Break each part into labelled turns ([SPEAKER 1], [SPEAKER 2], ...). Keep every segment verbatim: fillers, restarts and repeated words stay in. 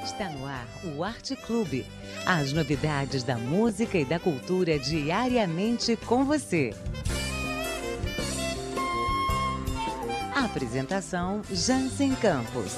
[SPEAKER 1] Está no ar o Arte Clube. As novidades da música e da cultura diariamente com você. Apresentação Jansen Campos.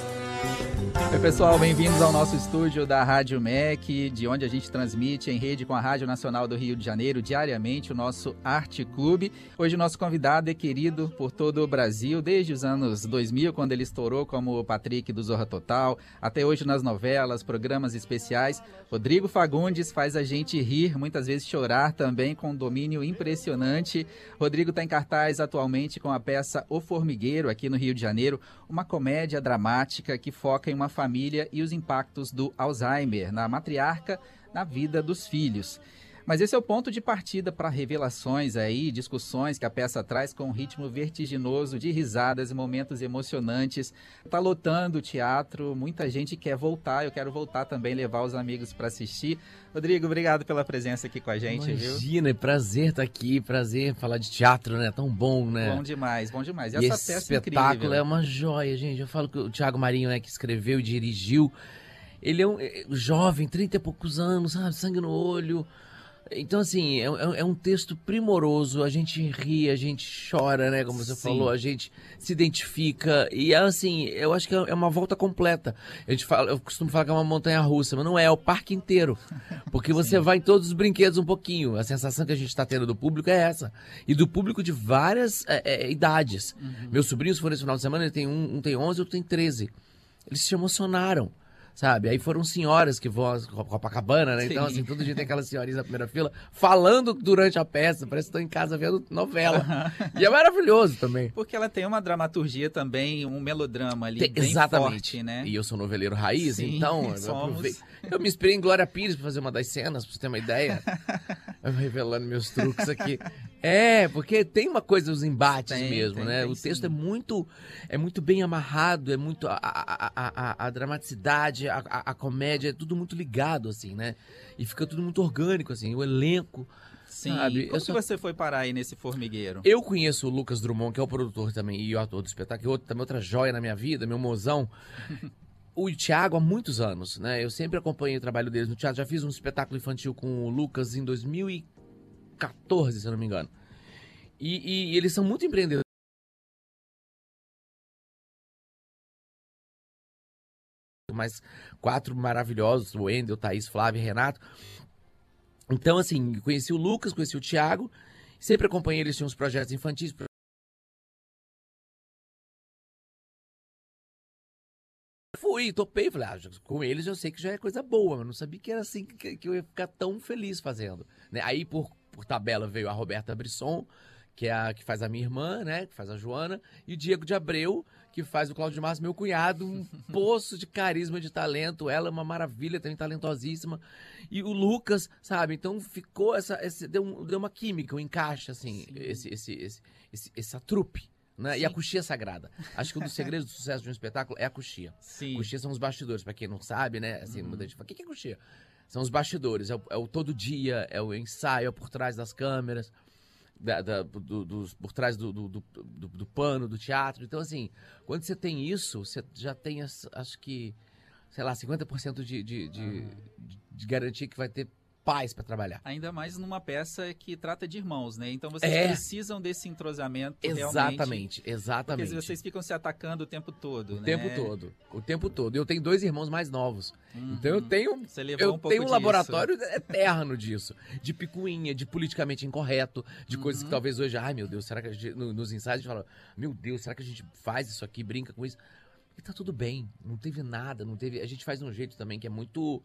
[SPEAKER 2] Oi pessoal, bem-vindos ao nosso estúdio da Rádio M E C, de onde a gente transmite em rede com a Rádio Nacional do Rio de Janeiro diariamente o nosso Arte Clube. Hoje o nosso convidado é querido por todo o Brasil, desde os anos dois mil, quando ele estourou como o Patrick do Zorra Total, até hoje nas novelas, programas especiais. Rodrigo Fagundes faz a gente rir, muitas vezes chorar também, com um domínio impressionante. Rodrigo está em cartaz atualmente com a peça O Formigueiro, aqui no Rio de Janeiro, uma comédia dramática que foca em uma família e os impactos do Alzheimer na matriarca, na vida dos filhos. Mas esse é o ponto de partida para revelações aí, discussões que a peça traz com um ritmo vertiginoso de risadas e momentos emocionantes. Está lotando o teatro, muita gente quer voltar, eu quero voltar também, levar os amigos para assistir. Rodrigo, obrigado pela presença aqui com a gente,
[SPEAKER 3] Imagina,
[SPEAKER 2] viu?
[SPEAKER 3] Imagina, é prazer estar aqui, prazer falar de teatro, né? Tão bom, né?
[SPEAKER 2] Bom demais, bom demais. E,
[SPEAKER 3] e
[SPEAKER 2] essa
[SPEAKER 3] esse
[SPEAKER 2] peça
[SPEAKER 3] espetáculo
[SPEAKER 2] incrível.
[SPEAKER 3] É uma joia, gente. Eu falo que o Thiago Marinho, né, que escreveu e dirigiu, ele é um é, jovem, trinta e poucos anos, sabe? Sangue no olho. Então, assim, é, é um texto primoroso, a gente ri, a gente chora, né, como você
[SPEAKER 2] Sim.
[SPEAKER 3] falou, a gente se identifica, e assim, eu acho que é uma volta completa. Eu, te falo, eu costumo falar que é uma montanha-russa, mas não é, é o parque inteiro, porque você vai em todos os brinquedos um pouquinho, a sensação que a gente está tendo do público é essa, e do público de várias é, é, idades. Uhum. Meus sobrinhos foram esse final de semana, ele tem um, um tem onze, outro tem treze, eles se emocionaram. Sabe? Aí foram senhoras que vão a Copacabana, né? Sim. Então, assim, todo dia tem aquelas senhorinhas na primeira fila falando durante a peça, parece que estão em casa vendo novela. Uhum. E é maravilhoso também.
[SPEAKER 2] Porque ela tem uma dramaturgia também, um melodrama ali tem, bem
[SPEAKER 3] exatamente.
[SPEAKER 2] Forte, né?
[SPEAKER 3] E eu sou noveleiro raiz,
[SPEAKER 2] Sim,
[SPEAKER 3] então eu, aproveito. Eu me inspirei em Glória Pires para fazer uma das cenas, pra você ter uma ideia. Eu revelando meus truques aqui. É, porque tem uma coisa, os embates tem, mesmo, tem, né? Tem, o texto sim. é muito é muito bem amarrado, é muito a, a, a, a, a dramaticidade, a, a, a comédia, é tudo muito ligado, assim, né? E fica tudo muito orgânico, assim, o elenco.
[SPEAKER 2] Sim,
[SPEAKER 3] sabe?
[SPEAKER 2] Como
[SPEAKER 3] eu
[SPEAKER 2] que
[SPEAKER 3] só...
[SPEAKER 2] você foi parar aí nesse formigueiro?
[SPEAKER 3] Eu conheço o Lucas Drummond, que é o produtor também e o ator do espetáculo, outro, também outra joia na minha vida, meu mozão. O Thiago há muitos anos, né? Eu sempre acompanhei o trabalho deles no teatro. Já fiz um espetáculo infantil com o Lucas em dois mil e quatorze, se eu não me engano. E, e eles são muito empreendedores. Mais quatro maravilhosos, o Wendel, Thaís, Flávio e Renato. Então, assim, conheci o Lucas, conheci o Thiago. Sempre acompanhei eles, tinham uns projetos infantis. Fui, topei, falei, ah, com eles eu sei que já é coisa boa, mas não sabia que era assim que, que eu ia ficar tão feliz fazendo. Né? Aí, por, por tabela, veio a Roberta Brisson, que é a que faz a minha irmã, né, que faz a Joana, e o Diego de Abreu, que faz o Cláudio de Márcio, meu cunhado, um poço de carisma, de talento, ela é uma maravilha, também talentosíssima, e o Lucas, sabe, então ficou essa, esse, deu, deu uma química, um encaixe, assim, esse, esse, esse, esse, essa trupe. Né? E a coxia sagrada. Acho que um dos segredos do sucesso de um espetáculo é a coxia. Sim. Coxia são os bastidores, pra quem não sabe, né? Assim, uhum. a gente fala, o que é coxia? São os bastidores, é o, é o todo dia, é o ensaio, é por trás das câmeras, da, da, do, do, por trás do, do, do, do, do pano, do teatro. Então, assim, quando você tem isso, você já tem, acho que, sei lá, cinquenta por cento de, de, de, uhum. de, de garantia que vai ter paz para trabalhar.
[SPEAKER 2] Ainda mais numa peça que trata de irmãos, né? Então vocês
[SPEAKER 3] é.
[SPEAKER 2] precisam desse entrosamento
[SPEAKER 3] exatamente,
[SPEAKER 2] realmente.
[SPEAKER 3] Exatamente,
[SPEAKER 2] Porque vocês ficam se atacando o tempo todo,
[SPEAKER 3] o
[SPEAKER 2] né?
[SPEAKER 3] O tempo todo, o tempo todo. Eu tenho dois irmãos mais novos, uhum. então eu tenho,
[SPEAKER 2] Você levou
[SPEAKER 3] eu
[SPEAKER 2] um pouco
[SPEAKER 3] tenho um
[SPEAKER 2] disso.
[SPEAKER 3] laboratório eterno disso, de picuinha, de politicamente incorreto, de uhum. coisas que talvez hoje, ai meu Deus, será que a gente, nos ensaios a gente fala, meu Deus, será que a gente faz isso aqui, brinca com isso? E tá tudo bem, não teve nada, não teve, a gente faz de um jeito também que é muito...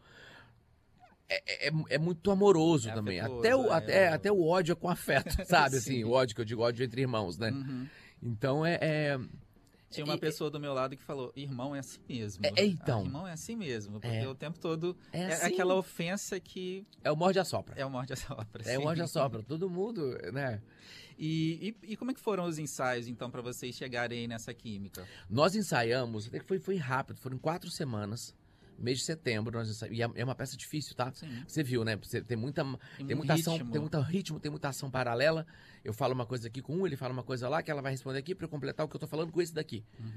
[SPEAKER 3] É, é, é muito amoroso é também.
[SPEAKER 2] Afetuoso,
[SPEAKER 3] até, o,
[SPEAKER 2] é,
[SPEAKER 3] até,
[SPEAKER 2] é...
[SPEAKER 3] até o ódio é com afeto, sabe? Assim, o ódio que eu digo, ódio entre irmãos, né?
[SPEAKER 2] Uhum.
[SPEAKER 3] Então é, é...
[SPEAKER 2] Tinha uma é, pessoa do meu lado que falou, irmão é assim mesmo.
[SPEAKER 3] É, então.
[SPEAKER 2] Ah, irmão é assim mesmo, porque
[SPEAKER 3] é.
[SPEAKER 2] o tempo todo
[SPEAKER 3] é,
[SPEAKER 2] é
[SPEAKER 3] assim.
[SPEAKER 2] aquela ofensa que...
[SPEAKER 3] É o morde-a-sopra.
[SPEAKER 2] É o morde-a-sopra,
[SPEAKER 3] É o morde-a-sopra, todo mundo, né?
[SPEAKER 2] E, e, e como é que foram os ensaios, então, para vocês chegarem aí nessa química?
[SPEAKER 3] Nós ensaiamos, foi, foi rápido, foram quatro semanas. Mês de setembro, nós e é uma peça difícil, tá?
[SPEAKER 2] Sim.
[SPEAKER 3] Você viu, né? Você tem muita,
[SPEAKER 2] tem,
[SPEAKER 3] tem muita ação, tem muito ritmo, tem muita ação paralela. Eu falo uma coisa aqui com um, ele fala uma coisa lá, que ela vai responder aqui para eu completar o que eu tô falando com esse daqui. Hum.